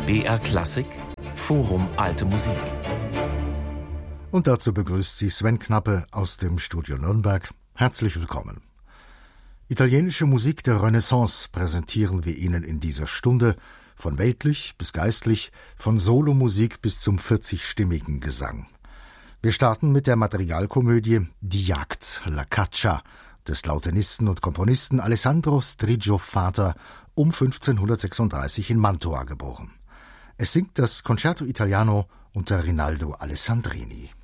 BR Klassik Forum Alte Musik. Und dazu begrüßt Sie Sven Knappe aus dem Studio Nürnberg. Herzlich willkommen. Italienische Musik der Renaissance präsentieren wir Ihnen in dieser Stunde, von weltlich bis geistlich, von Solomusik bis zum 40-stimmigen Gesang. Wir starten mit der Madrigalkomödie Die Jagd, La Caccia, des Lautenisten und Komponisten Alessandro Striggio Vater, um 1536 in Mantua geboren. Es singt das Concerto Italiano unter Rinaldo Alessandrini.